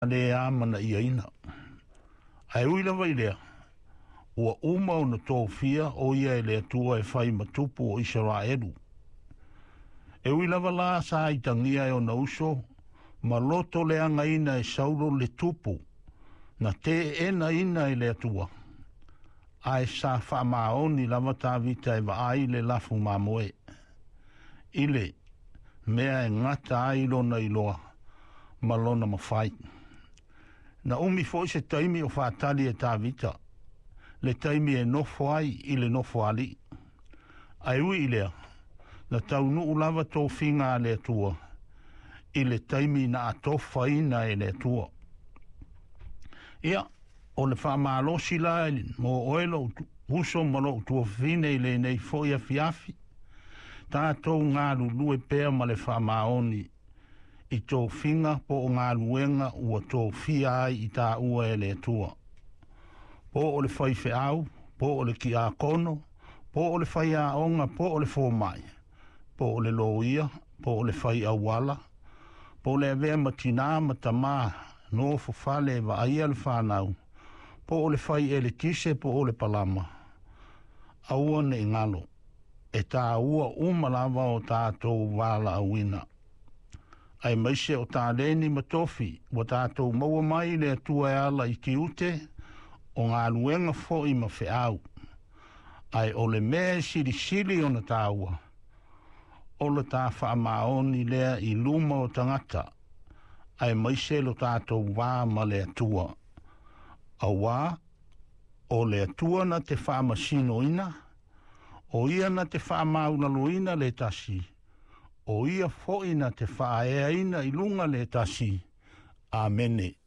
le amana ia ina. Ai uila vai lea, ua uma o na tōwhia o ia e lea tua e whai matupu o Israelu. E uila vala sa i tangia e o na uso, ma loto le anga ina e saulo le tupu, na te ena ina e lea tua. Ai sa wha maoni lava tā vita e vaai le lafu mamoe. Ile, mea e ngata ailo na iloa, ma lona mawhai. Na umi fo se taimi o whātali e tā vita, le taimi e nofo ai i le nofo ali. Ai ui ilea, na taunu ulava tō whinga le tua, i le taimi na atofa ina e le tua. Ia, o le whamalosi la mo oelo huso malo tua whine i le nei foia fiafi, tātou ngā lulu e pēr ma le whamaoni, i tō whinga po o ngā luenga ua tō whia ai i tā ua e le tua. Po o le whaife au, po o le ki a kono, po o le whai a onga, po o le fōmai, po o le loia, po o le whai a wala, po le avea matina matamā, no fufale wa aia le whanau, po o le whai e le tise, po o le palama. Aua ne ngalo, e tā ua umalawa o tātou wala a wina. Ai maise o tā leni matofi, wa tātou maua mai le atua e ala i ki ute, o ngā luenga fo i ma whiau. Ai o le mea siri o na tāua. O le tā wha maoni lea i luma o tangata. Ai maise lo tātou wā ma le atua. A wā, o le atua na te wha masino ina, o ia na te wha mauna luina le tasi. O ia foina te whaea ina i lunga le tasi. Amene.